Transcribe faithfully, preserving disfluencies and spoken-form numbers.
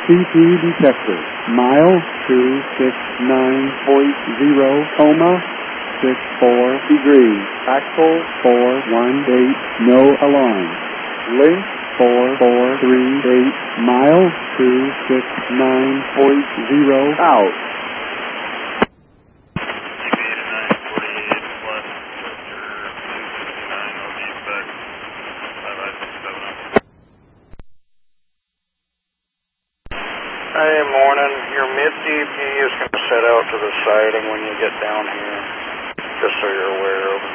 C P detector. Mile two six nine point zero, coma, six four degrees. Axle four one eight, no alarm. Link four four three eight, mile two six nine point zero, out. Hey, morning. Your mid-D P is going to set out to the siding when you get down here, just so you're aware of it.